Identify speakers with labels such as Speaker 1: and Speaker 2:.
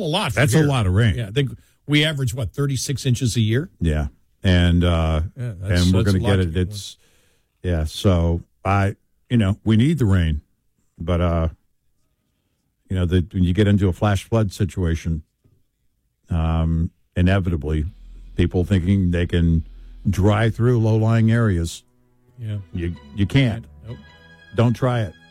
Speaker 1: lot.
Speaker 2: That's a lot of rain.
Speaker 1: Yeah, I think we average 36 inches a year.
Speaker 2: Yeah, and
Speaker 1: and
Speaker 2: we're going to get it. It's So we need the rain, but when you get into a flash flood situation, inevitably, people thinking they can drive through low-lying areas.
Speaker 1: Yeah,
Speaker 2: you can't.
Speaker 1: Nope.
Speaker 2: Don't try it.